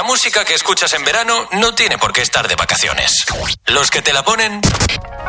La música que escuchas en verano no tiene por qué estar de vacaciones. Los que te la ponen